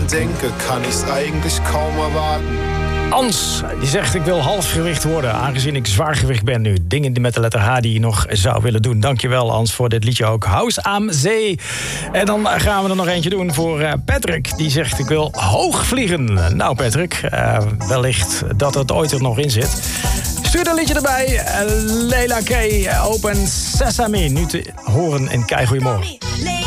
dran denke, kann ich's eigentlich kaum erwarten. Ans, die zegt ik wil halfgewicht worden, aangezien ik zwaargewicht ben nu. Dingen met de letter H die je nog zou willen doen. Dankjewel Ans voor dit liedje ook. Huis aan zee. En dan gaan we er nog eentje doen voor Patrick. Die zegt ik wil hoog vliegen. Nou Patrick, wellicht dat het ooit er nog in zit. Stuur een liedje erbij. Leila K, Open Sesame. Nu te horen in Kei Goeiemorgen.